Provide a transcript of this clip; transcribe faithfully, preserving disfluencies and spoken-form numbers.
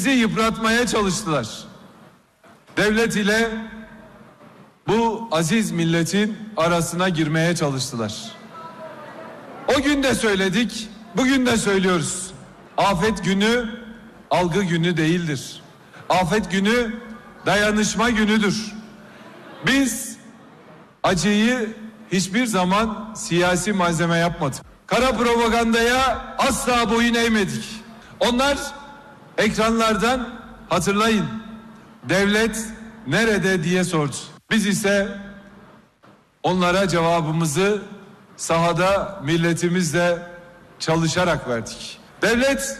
bizi yıpratmaya çalıştılar. Devlet ile bu aziz milletin arasına girmeye çalıştılar. O gün de söyledik, bugün de söylüyoruz. Afet günü algı günü değildir. Afet günü dayanışma günüdür. Biz acıyı hiçbir zaman siyasi malzeme yapmadık. Kara propagandaya asla boyun eğmedik. Onlar ekranlardan hatırlayın, devlet nerede diye sordu. Biz ise onlara cevabımızı sahada milletimizle çalışarak verdik. Devlet